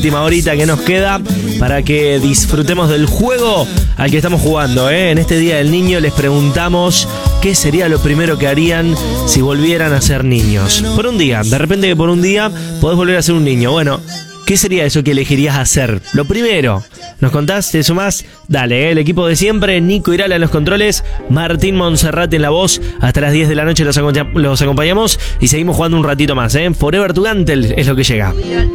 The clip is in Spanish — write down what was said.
Última horita que nos queda para que disfrutemos del juego al que estamos jugando, ¿eh? En este Día del Niño les preguntamos qué sería lo primero que harían si volvieran a ser niños. Por un día, de repente que por un día podés volver a ser un niño. Bueno, ¿qué sería eso que elegirías hacer? Lo primero, ¿nos contás? ¿Te sumás? Dale, el equipo de siempre, Nico Irala en los controles, Martín Monserrat en la voz. Hasta las 10 de la noche los acompañamos y seguimos jugando un ratito más, ¿eh? Forever to Gantel es lo que llega.